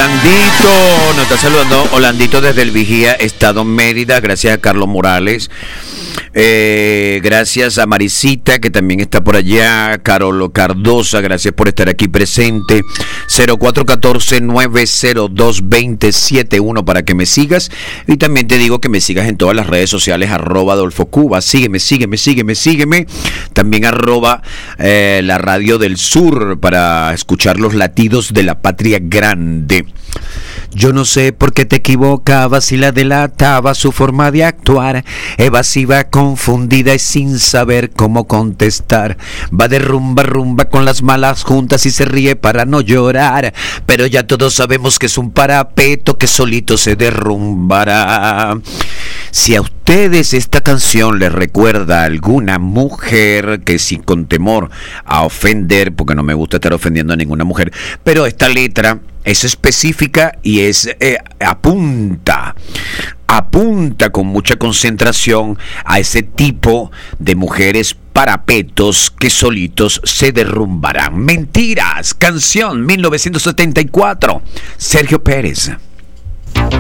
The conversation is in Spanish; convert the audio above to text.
Olandito, nos está saludando Olandito desde el Vigía, Estado Mérida, gracias a Carlos Morales. Gracias a Marisita, que también está por allá. Carolo Cardosa, gracias por estar aquí presente. 0414-902-2071 para que me sigas. Y también te digo que me sigas en todas las redes sociales, @AdolfoCuba. Sígueme. También la Radio del Sur para escuchar los latidos de la patria grande. Yo no sé por qué te equivocabas y la delataba su forma de actuar, evasiva, confundida y sin saber cómo contestar. Va de rumba con las malas juntas y se ríe para no llorar, pero ya todos sabemos que es un parapeto que solito se derrumbará. Si a ustedes esta canción les recuerda a alguna mujer, que sin con temor a ofender, porque no me gusta estar ofendiendo a ninguna mujer, pero esta letra es específica y apunta con mucha concentración a ese tipo de mujeres parapetos que solitos se derrumbarán. Mentiras, canción 1974, Sergio Pérez.